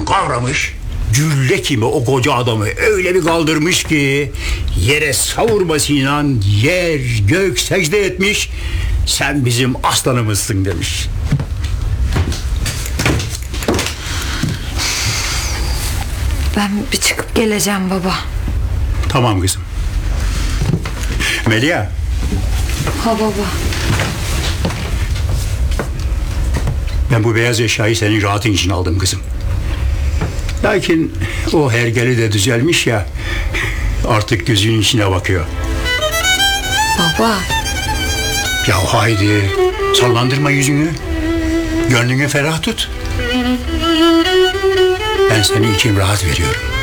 kavramış. Gülle kimi o koca adamı öyle bir kaldırmış ki yere savurmasıyla yer gök secde etmiş. Sen bizim aslanımızsın demiş. Ben bir çıkıp geleceğim baba. Tamam kızım. Melia. Ha baba. Ben bu beyaz eşyayı senin rahatın için aldım kızım. Lakin o hergeli de düzelmiş ya, artık gözünün içine bakıyor. Baba. Ya haydi sallandırma yüzünü, gönlünü ferah tut. Ben seni içim rahat veriyorum.